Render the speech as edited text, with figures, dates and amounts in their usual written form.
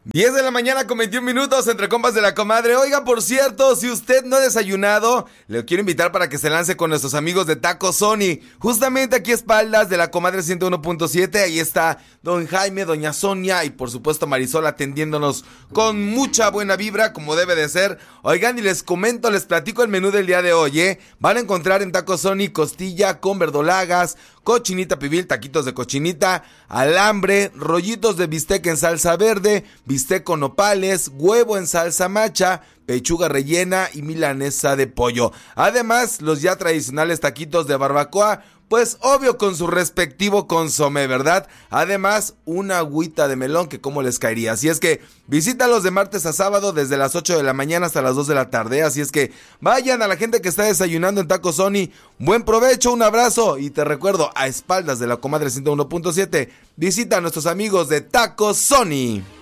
10 de la mañana con 21 minutos entre compas de la comadre. Oiga, por cierto, si usted no ha desayunado, le quiero invitar para que se lance con nuestros amigos de Taco Sony. Justamente aquí a espaldas de la comadre 101.7, ahí está don Jaime, doña Sonia y por supuesto Marisol atendiéndonos con mucha buena vibra, como debe de ser. Oigan, y les comento, les platico el menú del día de hoy, Van a encontrar en Taco Sony costilla con verdolagas, cochinita pibil, taquitos de cochinita, alambre, rollitos de bistec en salsa verde, bistec con nopales, huevo en salsa macha, pechuga rellena y milanesa de pollo. Además, los ya tradicionales taquitos de barbacoa, pues obvio con su respectivo consomé, ¿verdad? Además, una agüita de melón que cómo les caería. Así es que visítalos de martes a sábado desde las 8 de la mañana hasta las 2 de la tarde. Así es que vayan a la gente que está desayunando en Taco Sony. Buen provecho, un abrazo. Y te recuerdo, a espaldas de la comadre 101.7, visita a nuestros amigos de Taco Sony.